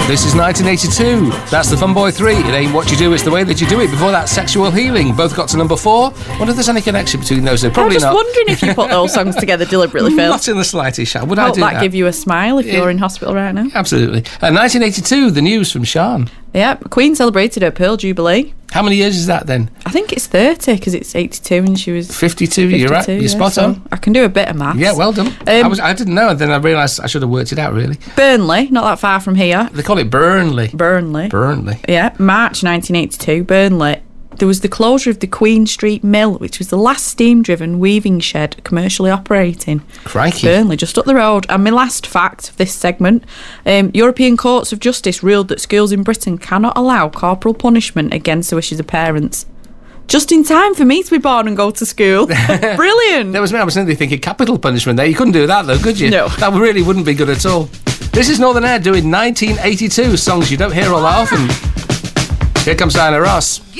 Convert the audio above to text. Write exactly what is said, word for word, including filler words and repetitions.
This is nineteen eighty-two. That's the Fun Boy three. It ain't what you do, it's the way that you do it. Before that, Sexual Healing. Both got to number four. Wonder if there's any connection between those two. Probably I'm just not. wondering if you put those songs together deliberately, Phil. Not in the slightest, Shall. Would I Hope do that, that? give you a smile if Yeah. you're in hospital right now. Absolutely. Uh, nineteen eighty-two, the news from Sian. Yeah, Queen celebrated her Pearl Jubilee. How many years is that then? I think it's thirty because it's eighty-two and she was fifty-two, fifty-two. you're right. You're yeah, spot so on. I can do a bit of maths. Yeah, well done. I, was, I didn't know, and then I realised I should have worked it out, really. Burnley, not that far from here. They call it Burnley. Burnley. Burnley. Yeah, March nineteen eighty-two, Burnley. There was the closure of the Queen Street Mill, which was the last steam-driven weaving shed commercially operating. Crikey. Burnley, just up the road. And my last fact of this segment, um, European courts of justice ruled that schools in Britain cannot allow corporal punishment against the wishes of parents. Just in time for me to be born and go to school. Brilliant. There was me, I was simply thinking capital punishment there. You couldn't do that, though, could you? No. That really wouldn't be good at all. This is Northern Air doing nineteen eighty-two, songs you don't hear all that often. Here comes Diana Ross.